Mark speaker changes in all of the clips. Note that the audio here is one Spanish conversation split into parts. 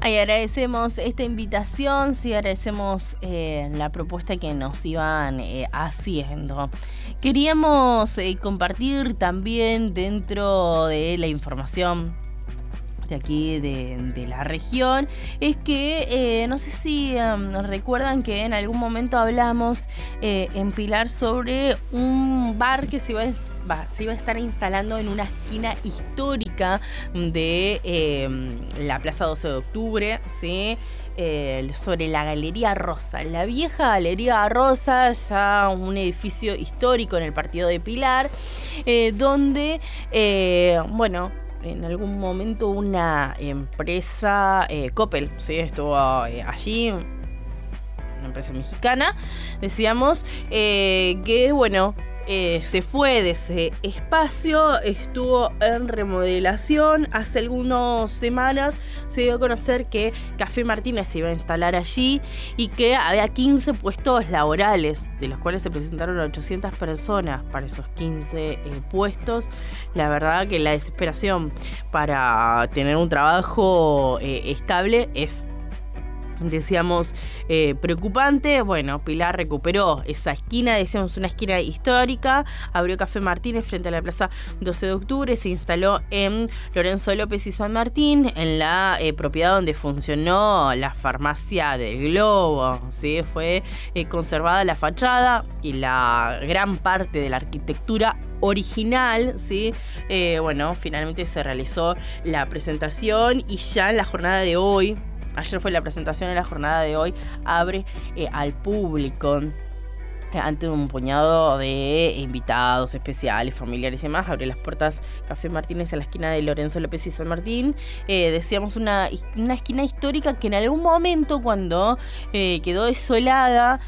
Speaker 1: Ahí agradecemos esta invitación, sí, agradecemos la propuesta que nos iban haciendo. Queríamos compartir también dentro de la información de aquí de la región, es que no sé si recuerdan que en algún momento hablamos en Pilar sobre un bar que se iba a estar instalando en una esquina histórica de la Plaza 12 de Octubre, ¿sí? Sobre la Galería Rosa, la vieja Galería Rosa, ya un edificio histórico en el partido de Pilar, donde, en algún momento una empresa, Coppel, ¿sí? Estuvo allí, una empresa mexicana, decíamos, se fue de ese espacio, estuvo en remodelación. Hace algunas semanas se dio a conocer que Café Martínez se iba a instalar allí y que había 15 puestos laborales, de los cuales se presentaron 800 personas para esos 15 puestos. La verdad que la desesperación para tener un trabajo estable es, decíamos, preocupante. Bueno, Pilar recuperó esa esquina, decíamos una esquina histórica, abrió Café Martínez frente a la Plaza 12 de Octubre, se instaló en Lorenzo López y San Martín, en la propiedad donde funcionó la farmacia del Globo, ¿sí? Fue conservada la fachada y la gran parte de la arquitectura original, ¿sí? Finalmente se realizó la presentación y ya en la jornada de hoy, ayer fue la presentación, en la jornada de hoy abre al público ante un puñado de invitados especiales, familiares y demás. Abre las puertas Café Martínez en la esquina de Lorenzo López y San Martín. Decíamos una esquina histórica que en algún momento, cuando quedó desolada,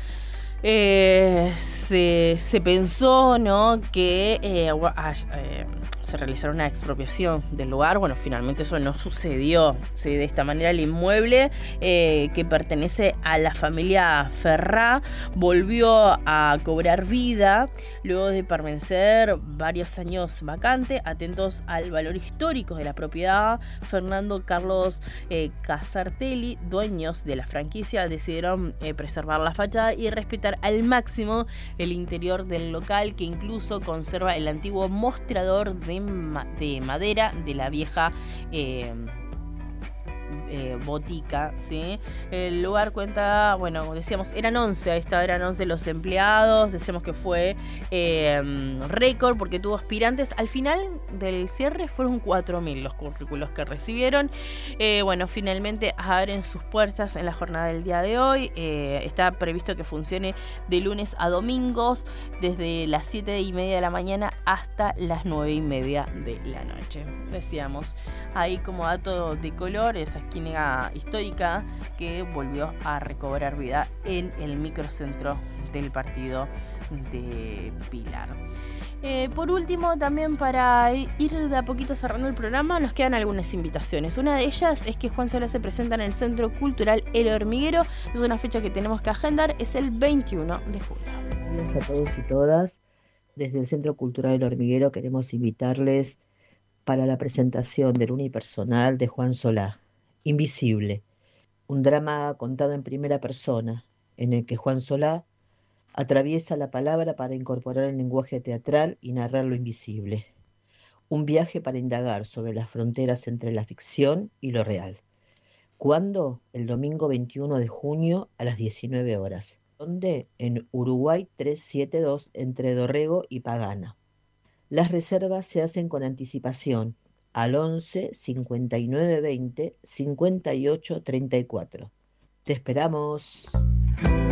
Speaker 1: se pensó, ¿no?, que se realizara una expropiación del lugar. Bueno, finalmente eso no sucedió, ¿sí? De esta manera el inmueble que pertenece a la familia Ferrá volvió a cobrar vida luego de permanecer varios años vacante. Atentos al valor histórico de la propiedad, Fernando Carlos Casartelli, dueños de la franquicia, decidieron preservar la fachada y respetar al máximo el interior del local, que incluso conserva el antiguo mostrador de madera de la vieja botica, ¿sí? El lugar cuenta, decíamos, eran 11 los empleados, decíamos que fue récord porque tuvo aspirantes. Al final del cierre fueron 4.000 los currículos que recibieron. Finalmente abren sus puertas en la jornada del día de hoy. Está previsto que funcione de lunes a domingos, desde las 7:30 de la mañana hasta las 9:30 de la noche. Decíamos, ahí como dato de color, esa esquina histórica que volvió a recobrar vida en el microcentro del partido de Pilar. Por último, también para ir de a poquito cerrando el programa, nos quedan algunas invitaciones. Una de ellas es que Juan Solá se presenta en el Centro Cultural El Hormiguero. Es una fecha que tenemos que agendar, es el 21 de julio.
Speaker 2: Buenos días a todos y todas. Desde el Centro Cultural El Hormiguero queremos invitarles para la presentación del unipersonal de Juan Solá, Invisible, un drama contado en primera persona, en el que Juan Solá atraviesa la palabra para incorporar el lenguaje teatral y narrar lo invisible. Un viaje para indagar sobre las fronteras entre la ficción y lo real. ¿Cuándo? El domingo 21 de junio a las 19 horas. ¿Dónde? En Uruguay 372 entre Dorrego y Pagana. Las reservas se hacen con anticipación al 11 59 20 58 34. Te esperamos.